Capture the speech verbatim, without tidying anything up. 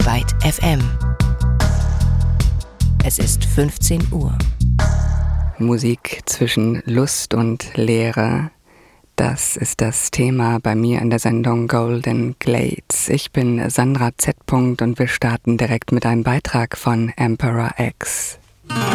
Byte F M. Es ist fünfzehn Uhr. Musik zwischen Lust und Leere. Das ist das Thema bei mir in der Sendung Golden Glades. Ich bin Sandra Z. und wir starten direkt mit einem Beitrag von Emperor X.